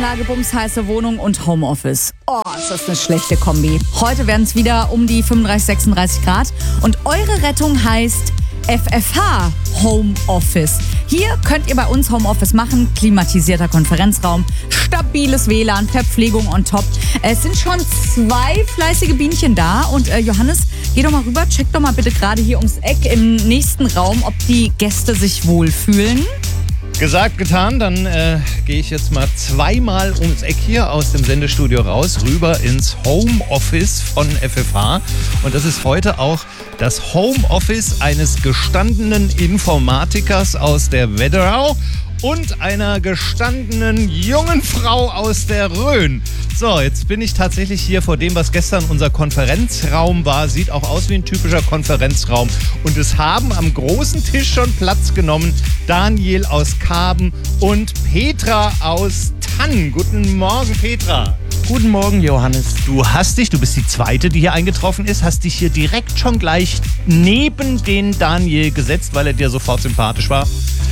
Klimaanlage, bumsheiße Wohnung und Homeoffice. Oh, ist das eine schlechte Kombi. Heute werden es wieder um die 35, 36 Grad. Und eure Rettung heißt FFH Homeoffice. Hier könnt ihr bei uns Homeoffice machen. Klimatisierter Konferenzraum, stabiles WLAN, Verpflegung on top. Es sind schon 2 fleißige Bienchen da. Und Johannes, geh doch mal rüber, check doch mal bitte gerade hier ums Eck im nächsten Raum, ob die Gäste sich wohlfühlen. Gesagt, getan, dann gehe ich jetzt mal 2-mal ums Eck hier aus dem Sendestudio raus, rüber ins Homeoffice von FFH. Und das ist heute auch das Homeoffice eines gestandenen Informatikers aus der Wetterau und einer gestandenen jungen Frau aus der Rhön. So, jetzt bin ich tatsächlich hier vor dem, was gestern unser Konferenzraum war. Sieht auch aus wie ein typischer Konferenzraum. Und es haben am großen Tisch schon Platz genommen Daniel aus Karben und Petra aus Tann. Guten Morgen, Petra. Guten Morgen, Johannes. Du bist die zweite, die hier eingetroffen ist, hast dich hier direkt schon gleich neben den Daniel gesetzt, weil er dir sofort sympathisch war.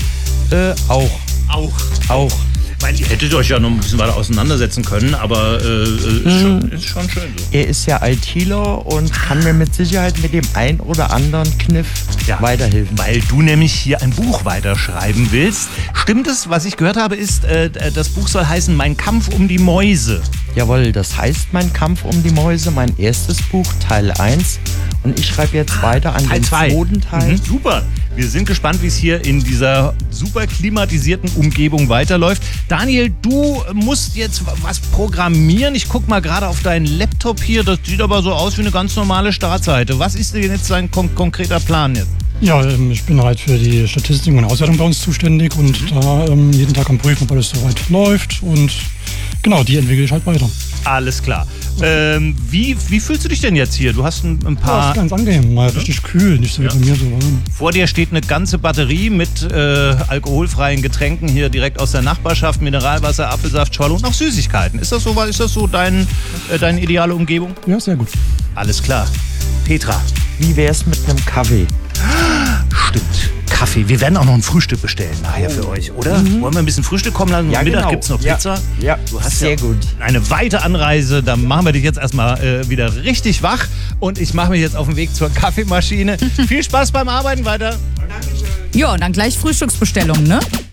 Auch. Ich meine, ihr hättet euch ja noch ein bisschen weiter auseinandersetzen können, aber ist schon schön so. Er ist ja ITler und kann mir mit Sicherheit mit dem ein oder anderen Kniff weiterhelfen. Weil du nämlich hier ein Buch weiterschreiben willst. Stimmt es, was ich gehört habe, ist, das Buch soll heißen Mein Kampf um die Mäuse. Jawohl, das heißt Mein Kampf um die Mäuse, mein erstes Buch, Teil 1. Und ich schreibe jetzt weiter an den zweiten Teil. Super. Wir sind gespannt, wie es hier in dieser super klimatisierten Umgebung weiterläuft. Daniel, du musst jetzt was programmieren. Ich gucke mal gerade auf deinen Laptop hier. Das sieht aber so aus wie eine ganz normale Startseite. Was ist denn jetzt dein konkreter Plan jetzt? Ja, ich bin halt für die Statistik und Auswertung bei uns zuständig und da jeden Tag am Prüfen, ob alles soweit läuft. Und genau, die entwickle ich halt weiter. Alles klar. Wie fühlst du dich denn jetzt hier? Du hast ein paar... Ja, ist ganz angenehm, mal richtig kühl, nicht so wie bei mir so warm. Vor dir steht eine ganze Batterie mit alkoholfreien Getränken hier direkt aus der Nachbarschaft, Mineralwasser, Apfelsaft, Schorle und noch Süßigkeiten. Ist das so deine ideale Umgebung? Ja, sehr gut. Alles klar. Petra. Wie wär's mit einem Kaffee? Stimmt. Kaffee. Wir werden auch noch ein Frühstück bestellen nachher für euch, oder? Wollen wir ein bisschen Frühstück kommen lassen? Ja, Mittag genau. gibt's noch Pizza. Ja, Du hast sehr gut. eine weite Anreise. Dann machen wir dich jetzt erstmal wieder richtig wach. Und ich mache mich jetzt auf den Weg zur Kaffeemaschine. Viel Spaß beim Arbeiten weiter. Ja, und dann gleich Frühstücksbestellung, ne?